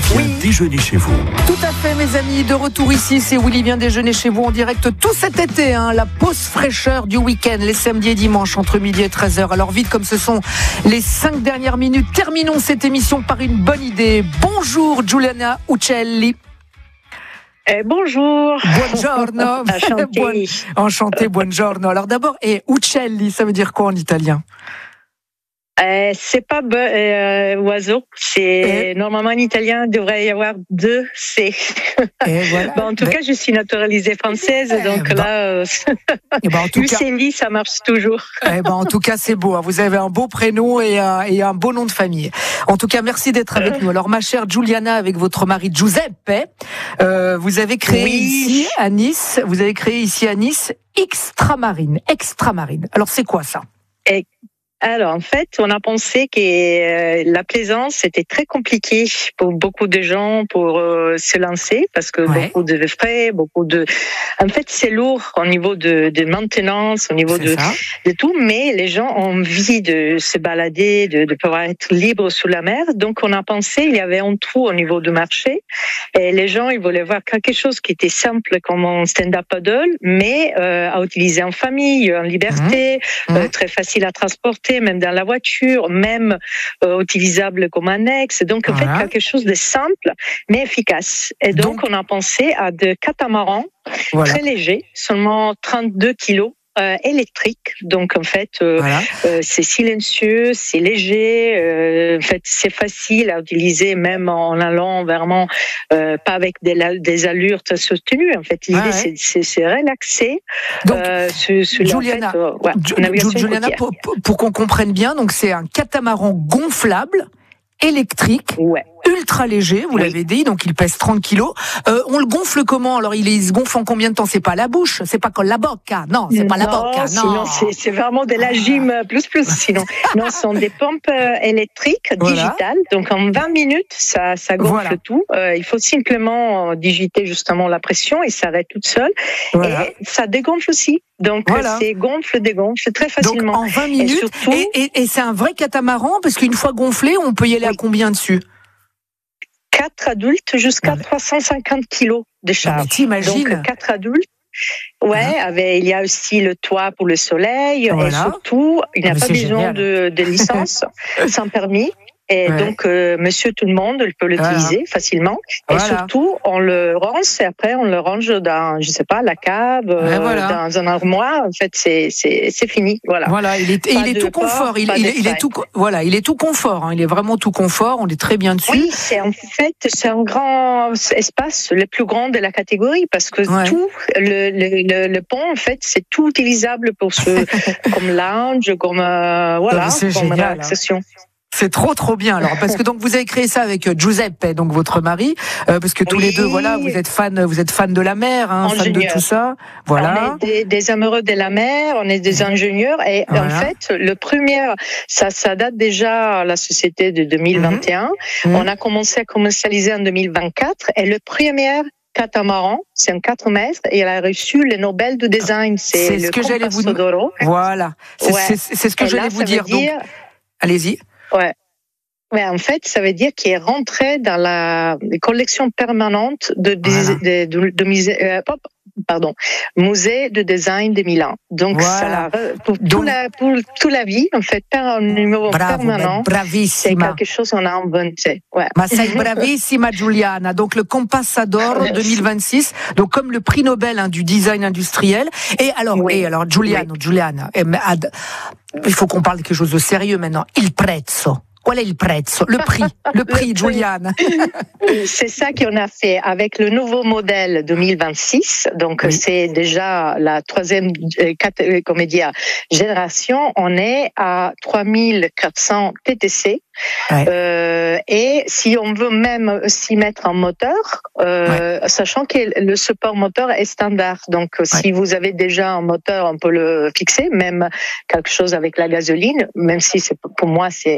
vient déjeuner chez vous. Tout à fait, mes amis, de retour ici, c'est Willy vient déjeuner chez vous en direct tout cet été, la pause fraîcheur du week-end, les samedis et dimanches entre midi et 13h. Alors vite, comme ce sont les 5 dernières minutes, terminons cette émission par une bonne idée. Bonjour Giuliana Uccelli. Bonjour. Buongiorno. Enchanté, buongiorno. Alors d'abord, Uccelli, ça veut dire quoi en italien? C'est pas oiseau. C'est normalement en italien, il devrait y avoir 2 C. Voilà. En tout cas, je suis naturalisée française, donc là, Uccelli, ça marche toujours. En tout cas, c'est beau. Vous avez un beau prénom et un beau nom de famille. En tout cas, merci d'être avec nous. Alors, ma chère Giuliana, avec votre mari Giuseppe, vous avez créé ici à Nice. Vous avez créé ici à Nice Extramarine. Alors, c'est quoi ça? Alors, en fait, on a pensé que la plaisance était très compliquée pour beaucoup de gens pour se lancer parce que beaucoup de frais, En fait, c'est lourd au niveau de maintenance, au niveau de tout, mais les gens ont envie de se balader, de pouvoir être libre sous la mer. Donc, on a pensé il y avait un trou au niveau du marché et les gens, ils voulaient voir quelque chose qui était simple comme un stand-up paddle, mais à utiliser en famille, en liberté, très facile à transporter, même dans la voiture, même utilisable comme annexe. Donc, en fait, quelque chose de simple, mais efficace. Et donc on a pensé à des catamarans très légers, seulement 32 kilos, électriques. Donc, en fait, c'est silencieux, c'est léger. En fait, c'est facile à utiliser, même en allant vraiment pas avec des allures très soutenues. En fait, l'idée, c'est relaxer. Donc, Giuliana, pour qu'on comprenne bien, donc c'est un catamaran gonflable, électrique, ultra léger, vous l'avez dit, donc il pèse 30 kilos. On le gonfle comment? Alors il se gonfle en combien de temps? C'est pas la bouche, c'est pas comme la bocca, non, c'est pas la bocca, non. Sinon c'est vraiment de la gym plus, sinon. Non, ce sont des pompes électriques digitales, donc en 20 minutes, ça gonfle tout. Il faut simplement digiter justement la pression et ça arrête toute seule. Et ça dégonfle aussi. Donc c'est dégonfle très facilement. Donc en 20 minutes, et c'est un vrai catamaran, parce qu'une fois gonflé, on peut y aller à combien dessus? 4 adultes jusqu'à 350 kilos de charge. T'imagines? Donc 4 adultes. Il y a aussi le toit pour le soleil et surtout, il n'y a pas besoin de licence sans permis. Et donc, monsieur tout le monde peut l'utiliser facilement. Et surtout, on le rince et après, on le range dans, je sais pas, la cave, dans un armoire. En fait, c'est fini. Voilà. Il est tout confort. Il est tout confort. Il est vraiment tout confort. On est très bien dessus. Oui, c'est un grand espace, le plus grand de la catégorie, parce que tout le pont, en fait, c'est tout utilisable pour comme lounge, comme comme relaxation. C'est trop bien. Alors, parce que donc vous avez créé ça avec Giuseppe, donc votre mari, parce que tous les deux, vous êtes fans de la mer, fans de tout ça. Voilà. On est des amoureux de la mer, on est des ingénieurs et en fait, le premier, ça date déjà la société de 2021. On a commencé à commercialiser en 2024 et le premier catamaran, c'est un 4 mètres et elle a reçu le Nobel du design. C'est ce que j'allais vous dire. Voilà. C'est ce que j'allais vous dire. Donc, allez-y. Ouais, en fait, ça veut dire qu'il est rentré dans la collection permanente musée de design de Milan. Donc, pour toute la vie, en fait, un numéro permanent. C'est quelque chose qu'on a inventé. Ma sei bravissima, Giuliana. Donc, le Compassador 2026. Donc, comme le prix Nobel du design industriel. Et alors, Giuliana, il faut qu'on parle de quelque chose de sérieux maintenant. Il prezzo. Qual è il prezzo? Le prix, Giuliana. C'est ça qu'on a fait avec le nouveau modèle 2026. Donc, c'est déjà la troisième génération. On est à 3400 TTC. Et si on veut même s'y mettre un moteur, sachant que le support moteur est standard. Donc, si vous avez déjà un moteur, on peut le fixer, même quelque chose avec la gasoline, même si pour moi, c'est